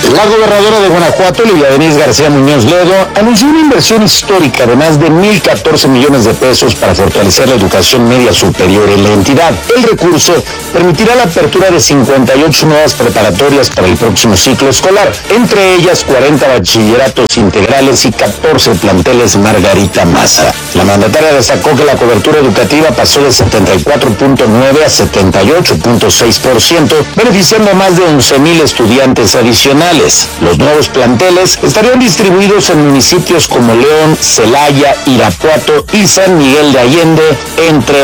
La gobernadora de Guanajuato, Lidia Denise García Muñoz Ledo, anunció una inversión histórica de más de 1,014 millones de pesos para fortalecer la educación media superior en la entidad. El recurso permitirá la apertura de 58 nuevas preparatorias para el próximo ciclo escolar, entre ellas 40 bachilleratos integrales y 14 planteles Margarita Maza. La mandataria destacó que la cobertura educativa pasó de 74.9 a 78.6%, beneficiando a más de 11,000 estudiantes adicionales. Los nuevos planteles estarían distribuidos en municipios como León, Celaya, Irapuato y San Miguel de Allende, entre